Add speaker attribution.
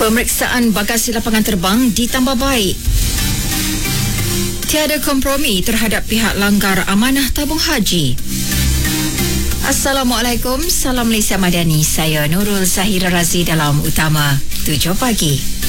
Speaker 1: Pemeriksaan bagasi lapangan terbang ditambah baik. Tiada kompromi terhadap pihak langgar amanah tabung haji. Assalamualaikum, salam Malaysia Madani. Saya Nurul Zahira Razi dalam Utama 7 Pagi.